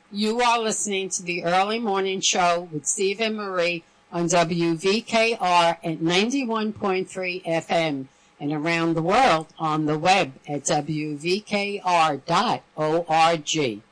You are listening to the Early Morning Show with Steve and Marie on WVKR at 91.3 FM and around the world on the web at WVKR.org.